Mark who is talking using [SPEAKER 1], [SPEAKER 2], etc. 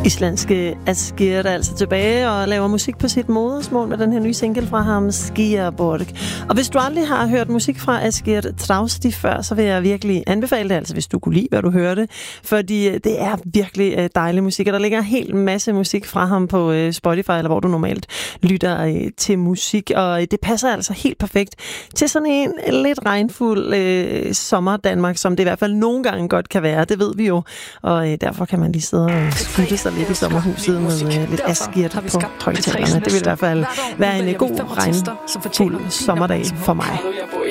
[SPEAKER 1] Islandske Asgeir er altså tilbage og laver musik på sit modersmål med den her nye single fra ham, Skýraborg. Og hvis du aldrig har hørt musik fra Asgeir Trausti før, så vil jeg virkelig anbefale det, altså hvis du kunne lide, hvad du hørte, fordi det er virkelig dejlig musik, og der ligger en hel masse musik fra ham på Spotify, eller hvor du normalt lytter til musik, og det passer altså helt perfekt til sådan en lidt regnfuld sommer Danmark, som det i hvert fald nogle gange godt kan være, det ved vi jo, og derfor kan man lige sidde og skudte sig lidt i sommerhuset med lidt Asgeir på højtalerne. Det vil i hvert fald være en god regnfuld sommerdag for mig.